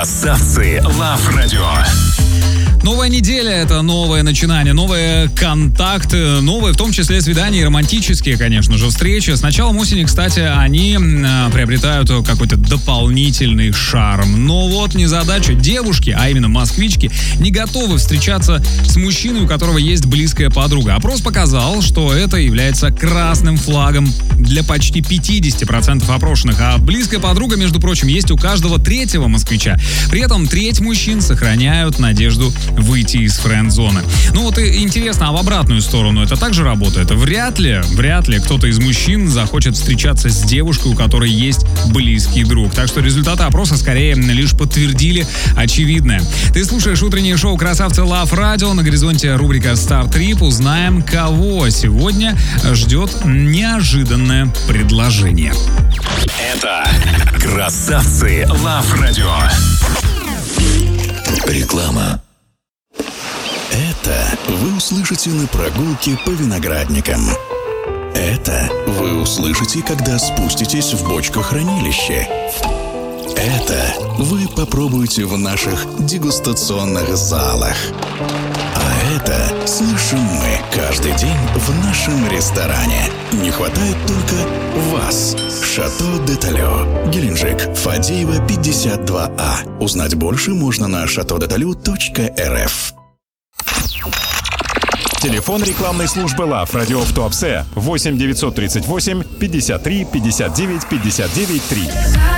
Красавцы Love Radio. Новая неделя — это новое начинание, новые контакты, новые, в том числе, свидания и романтические, конечно же, встречи. С началом осени, кстати, они приобретают какой-то дополнительный шарм. Но вот незадача. Девушки, а именно москвички, не готовы встречаться с мужчиной, у которого есть близкая подруга. Опрос показал, что это является красным флагом для почти 50% опрошенных. А близкая подруга, между прочим, есть у каждого третьего москвича. При этом треть мужчин сохраняют надежду выйти из френд-зоны. Ну вот и интересно, а в обратную сторону это также работает? Вряд ли кто-то из мужчин захочет встречаться с девушкой, у которой есть близкий друг. Так что результаты опроса скорее лишь подтвердили очевидное. Ты слушаешь утреннее шоу «Красавцы Love Radio». На горизонте рубрика «Star Trip». Узнаем, кого сегодня ждет неожиданное предложение. Это «Красавцы Love Radio». Реклама. Это вы услышите на прогулке по виноградникам. Это вы услышите, когда спуститесь в бочкохранилище. Это вы попробуете в наших дегустационных залах. А это слышим мы каждый день в нашем ресторане. Не хватает только вас. Шато де Талё, Геленджик, Фадеева, 52А. Узнать больше можно на chateaudetalu.rf. Телефон рекламной службы Love Radio в Туапсе 8 938 53 59 59 3.